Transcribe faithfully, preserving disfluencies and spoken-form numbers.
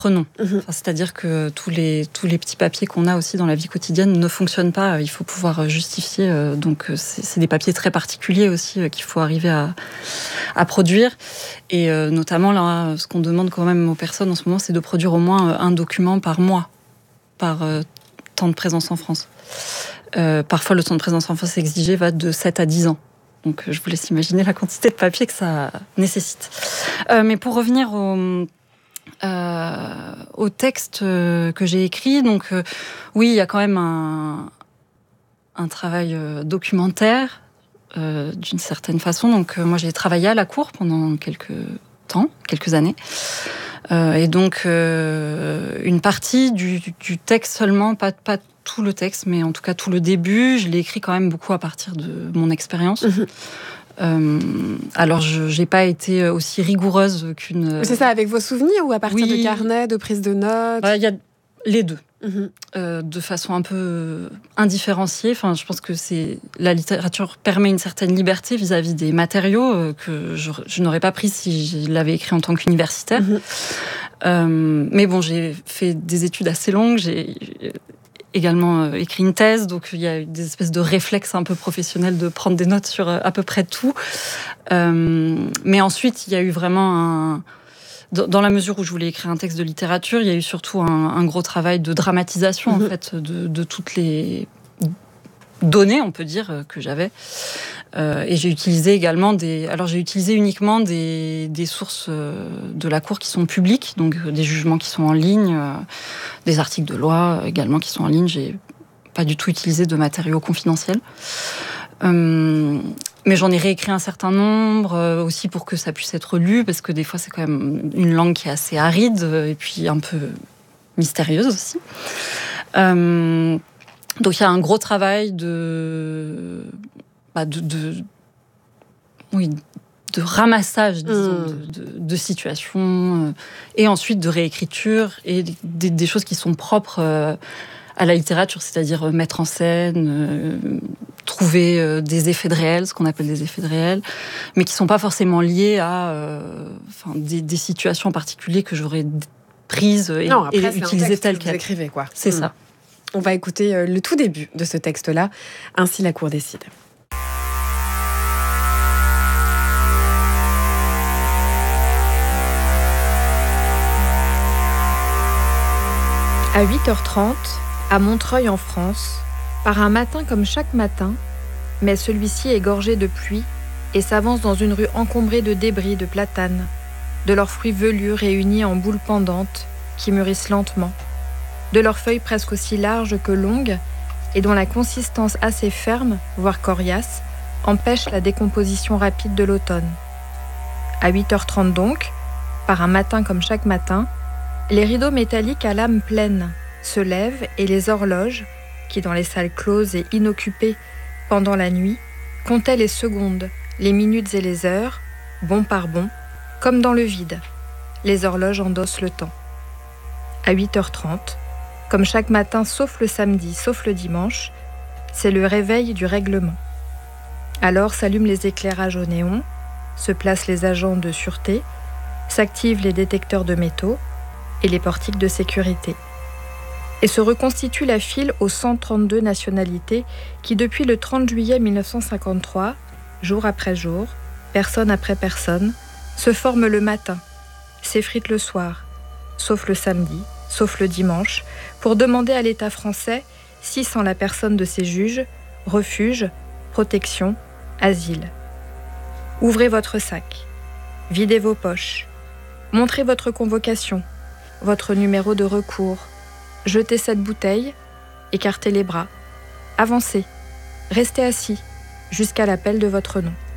non. Mmh. Enfin, c'est-à-dire que tous les, tous les petits papiers qu'on a aussi dans la vie quotidienne ne fonctionnent pas. Il faut pouvoir justifier. Donc, c'est, c'est des papiers très particuliers aussi qu'il faut arriver à, à produire. Et euh, notamment, là, ce qu'on demande quand même aux personnes en ce moment, c'est de produire au moins un document par mois, par euh, temps de présence en France. Euh, parfois, le temps de présence en France exigé va de sept à dix ans. Donc, je vous laisse imaginer la quantité de papier que ça nécessite. Euh, mais pour revenir au... Euh, au texte euh, que j'ai écrit. Donc, euh, oui, il y a quand même un, un travail euh, documentaire, euh, d'une certaine façon. Donc, euh, moi, j'ai travaillé à la Cour pendant quelques temps, quelques années. Euh, et donc, euh, une partie du, du texte seulement, pas, pas tout le texte, mais en tout cas tout le début, je l'ai écrit quand même beaucoup à partir de mon expérience. Mmh. Euh, alors, je n'ai pas été aussi rigoureuse qu'une... C'est ça, avec vos souvenirs ou à partir oui. de carnets, de prise de notes? Il euh, y a les deux, mmh. euh, de façon un peu indifférenciée. Enfin, je pense que c'est... la littérature permet une certaine liberté vis-à-vis des matériaux euh, que je, je n'aurais pas pris si je l'avais écrit en tant qu'universitaire. Mmh. Euh, mais bon, j'ai fait des études assez longues, j'ai... également euh, écrit une thèse, donc il y a des espèces de réflexes un peu professionnels de prendre des notes sur euh, à peu près tout. Euh, mais ensuite, il y a eu vraiment un... Dans la mesure où je voulais écrire un texte de littérature, il y a eu surtout un, un gros travail de dramatisation, mmh. en fait, de, de toutes les données, on peut dire, que j'avais. Euh, et j'ai utilisé également des... Alors, j'ai utilisé uniquement des, des sources de la Cour qui sont publiques, donc des jugements qui sont en ligne, euh, des articles de loi également qui sont en ligne. J'ai pas du tout utilisé de matériaux confidentiels. Euh, mais j'en ai réécrit un certain nombre, euh, aussi pour que ça puisse être lu, parce que des fois, c'est quand même une langue qui est assez aride, et puis un peu mystérieuse aussi. Euh, donc, il y a un gros travail de... Bah de, de, oui, de ramassage, disons, mmh. de, de, de situations, euh, et ensuite de réécriture, et des, des choses qui sont propres euh, à la littérature, c'est-à-dire euh, mettre en scène, euh, trouver euh, des effets de réel, ce qu'on appelle des effets de réel, mais qui ne sont pas forcément liés à euh, enfin, des, des situations en particulier que j'aurais prises et, non, après, et utilisées telles qu'elles. Vous écrivez, quoi. C'est mmh. ça. On va écouter euh, le tout début de ce texte-là, Ainsi la Cour décide. À huit heures trente, à Montreuil en France, par un matin comme chaque matin, mais celui-ci est gorgé de pluie et s'avance dans une rue encombrée de débris de platanes, de leurs fruits velus réunis en boules pendantes qui mûrissent lentement, de leurs feuilles presque aussi larges que longues et dont la consistance assez ferme, voire coriace, empêche la décomposition rapide de l'automne. À huit heures trente donc, par un matin comme chaque matin, les rideaux métalliques à lame pleine se lèvent et les horloges, qui dans les salles closes et inoccupées pendant la nuit, comptaient les secondes, les minutes et les heures, bon par bon, comme dans le vide. Les horloges endossent le temps. À huit heures trente, comme chaque matin sauf le samedi, sauf le dimanche, c'est le réveil du règlement. Alors s'allument les éclairages au néon, se placent les agents de sûreté, s'activent les détecteurs de métaux, et les portiques de sécurité. Et se reconstitue la file aux cent trente-deux nationalités qui, depuis le trente juillet mille neuf cent cinquante-trois, jour après jour, personne après personne, se forment le matin, s'effritent le soir, sauf le samedi, sauf le dimanche, pour demander à l'État français si, sans la personne de ses juges, refuge, protection, asile. Ouvrez votre sac, videz vos poches, montrez votre convocation, votre numéro de recours, jetez cette bouteille, écartez les bras, avancez, restez assis jusqu'à l'appel de votre nom.